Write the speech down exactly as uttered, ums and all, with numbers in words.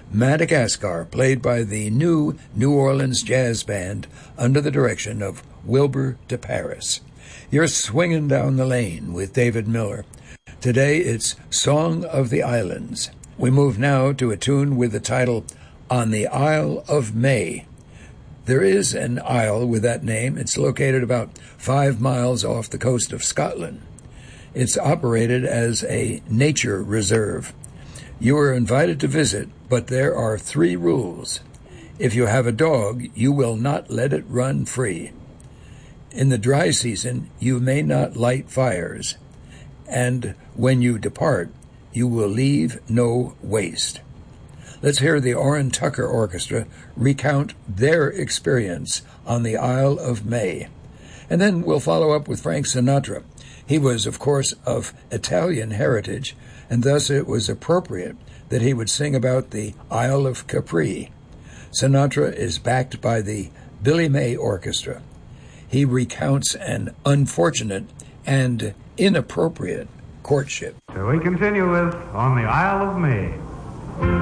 Madagascar, played by the new New Orleans Jazz Band under the direction of Wilbur de Paris. You're swinging down the lane with David Miller. Today it's Song of the Islands. We move now to a tune with the title On the Isle of May. There is an isle with that name. It's located about five miles off the coast of Scotland. It's operated as a nature reserve. You are invited to visit, but there are three rules. If you have a dog, you will not let it run free. In the dry season, you may not light fires. And when you depart, you will leave no waste. Let's hear the Orrin Tucker Orchestra recount their experience on the Isle of May. And then we'll follow up with Frank Sinatra. He was, of course, of Italian heritage, and thus it was appropriate that he would sing about the Isle of Capri. Sinatra is backed by the Billy May Orchestra. He recounts an unfortunate and inappropriate courtship. So we continue with On the Isle of May.